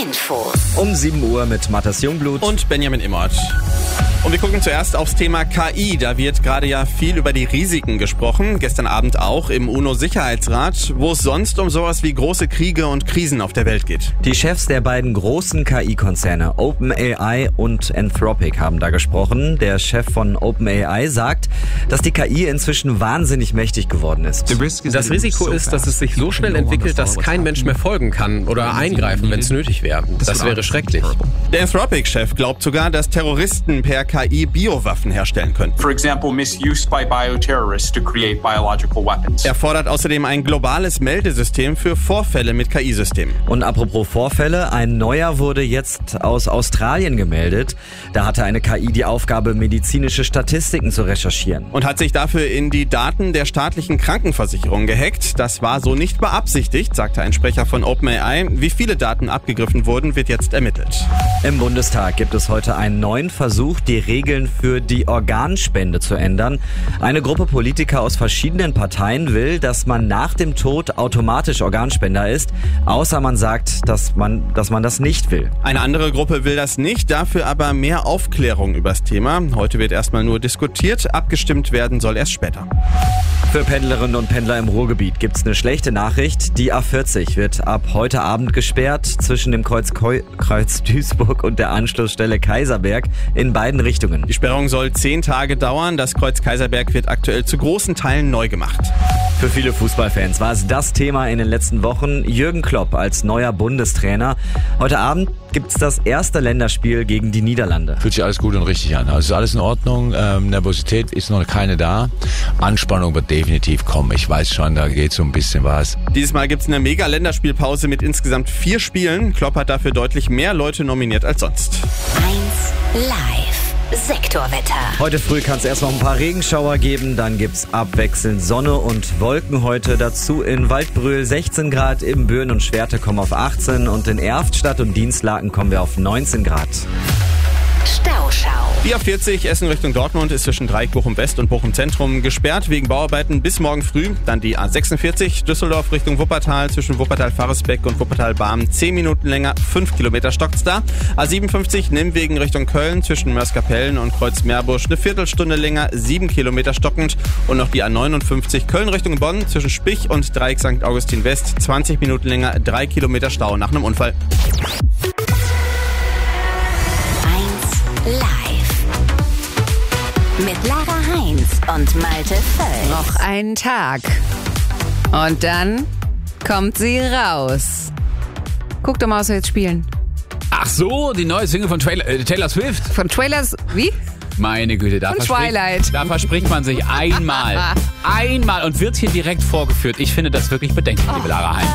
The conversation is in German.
Infos. Um 7 Uhr mit Matthias Jungblut und Benjamin Immert. Und wir gucken zuerst aufs Thema KI. Da wird gerade ja viel über die Risiken gesprochen. Gestern Abend auch im UNO-Sicherheitsrat, wo es sonst um sowas wie große Kriege und Krisen auf der Welt geht. Die Chefs der beiden großen KI-Konzerne OpenAI und Anthropic haben da gesprochen. Der Chef von OpenAI sagt, dass die KI inzwischen wahnsinnig mächtig geworden ist. Das Risiko ist, dass es sich so schnell entwickelt, dass kein Mensch mehr folgen kann oder eingreifen, wenn es nötig wäre. Das wäre schrecklich. Der Anthropic-Chef glaubt sogar, dass Terroristen per KI Biowaffen herstellen können. For example, misuse by bioterrorists to create biological weapons. Er fordert außerdem ein globales Meldesystem für Vorfälle mit KI-Systemen. Und apropos Vorfälle, ein neuer wurde jetzt aus Australien gemeldet. Da hatte eine KI die Aufgabe, medizinische Statistiken zu recherchieren. Und hat sich dafür in die Daten der staatlichen Krankenversicherung gehackt. Das war so nicht beabsichtigt, sagte ein Sprecher von OpenAI. Wie viele Daten abgegriffen wurden, wird jetzt ermittelt. Im Bundestag gibt es heute einen neuen Versuch, die Regeln für die Organspende zu ändern. Eine Gruppe Politiker aus verschiedenen Parteien will, dass man nach dem Tod automatisch Organspender ist, außer man sagt, dass man das nicht will. Eine andere Gruppe will das nicht, dafür aber mehr Aufklärung übers Thema. Heute wird erstmal nur diskutiert, abgestimmt werden soll erst später. Für Pendlerinnen und Pendler im Ruhrgebiet gibt's eine schlechte Nachricht. Die A40 wird ab heute Abend gesperrt zwischen dem Kreuz Duisburg und der Anschlussstelle Kaiserberg in beiden Richtungen. Die Sperrung soll 10 Tage dauern. Das Kreuz Kaiserberg wird aktuell zu großen Teilen neu gemacht. Für viele Fußballfans war es das Thema in den letzten Wochen. Jürgen Klopp als neuer Bundestrainer. Heute Abend gibt's das erste Länderspiel gegen die Niederlande. Fühlt sich alles gut und richtig an. Also ist alles in Ordnung. Nervosität ist noch keine da. Anspannung wird definitiv kommen. Ich weiß schon, da geht so ein bisschen was. Dieses Mal gibt's eine Mega-Länderspielpause mit insgesamt 4 Spielen. Klopp hat dafür deutlich mehr Leute nominiert als sonst. 1 Live. Sektorwetter. Heute früh kann es erst noch ein paar Regenschauer geben, dann gibt's abwechselnd Sonne und Wolken heute. Dazu in Waldbröl 16 Grad, in Büren und Schwerte kommen auf 18 und in Erftstadt und Dienstlaken kommen wir auf 19 Grad. Stauschau. Die A40 Essen Richtung Dortmund ist zwischen Dreieck Bochum West und Bochum Zentrum gesperrt wegen Bauarbeiten bis morgen früh. Dann die A46 Düsseldorf Richtung Wuppertal zwischen Wuppertal-Faresbeck und Wuppertal-Barm 10 Minuten länger, 5 Kilometer stockt's da. A57 Nimwegen Richtung Köln zwischen Mörs-Kapellen und Kreuz-Meerbusch eine Viertelstunde länger, 7 Kilometer stockend. Und noch die A59 Köln Richtung Bonn zwischen Spich und Dreieck St. Augustin West 20 Minuten länger, 3 Kilometer Stau nach einem Unfall. Live. Mit Lara Heinz und Malte Völz. Noch einen Tag. Und dann kommt sie raus. Guck doch mal, was wir jetzt spielen. Ach so, die neue Single von Taylor Swift. Von Trailers, wie? Meine Güte, da verspricht man sich einmal und wird hier direkt vorgeführt. Ich finde das wirklich bedenklich, liebe Lara Heinz.